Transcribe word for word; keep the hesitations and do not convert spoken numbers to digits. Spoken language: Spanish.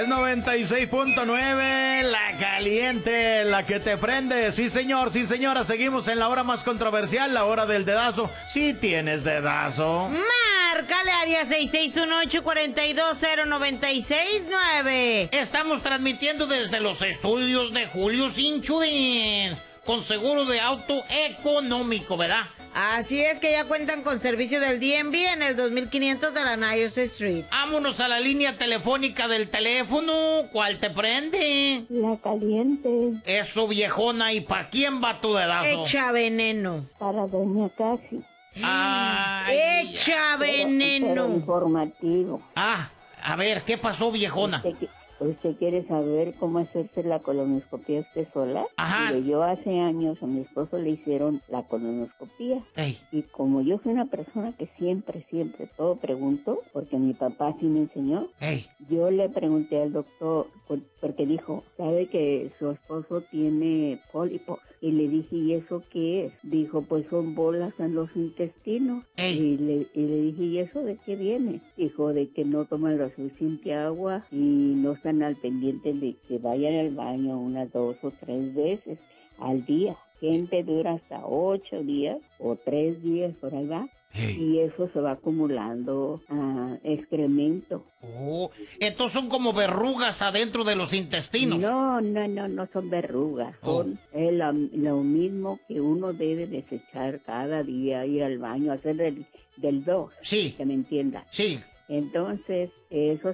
Es noventa y seis punto nueve, la caliente, la que te prende. Sí, señor, sí, señora. Seguimos en la hora más controversial, la hora del dedazo. Sí tienes dedazo. Márcale área seis seis uno ocho, cuatro dos cero, nueve seis nueve. Estamos transmitiendo desde los estudios de Julio Insurance, con seguro de auto económico, ¿verdad? Así es, que ya cuentan con servicio del D M V en el dos mil quinientos de la Niles Street. Vámonos a la línea telefónica del teléfono. ¿Cuál te prende? La caliente. Eso, viejona. ¿Y pa' quién va tu dedazo? Echa veneno. Para doña Casi. Ay, Echa Pero, veneno. pero informativo. Ah, a ver, ¿qué pasó, viejona? ¿Usted, qui- usted quiere saber cómo hacerse la colonoscopia usted sola? Ajá. Mire, yo hace años a mi esposo le hicieron la colonoscopia. Ey. Y como yo soy una persona que siempre, siempre todo pregunto, porque mi papá sí me enseñó, Ey. yo le pregunté al doctor, por- porque dijo, sabe que su esposo tiene pólipos. Y le dije, ¿y eso qué es? Dijo, pues son bolas en los intestinos. Ey. Y le, y le dije, ¿y eso de qué viene? Dijo, de que no toman la suficiente agua y no están al pendiente de que vayan al baño unas dos o tres veces al día. Gente dura hasta ocho días o tres días, por ahí va. Ey. Y eso se va acumulando a excremento. Oh, entonces son como verrugas adentro de los intestinos. No, no, no, no son verrugas. Oh. Son eh, lo, lo mismo que uno debe desechar cada día, ir al baño, hacer del, del dos, Sí, que me entienda. sí. Entonces, eso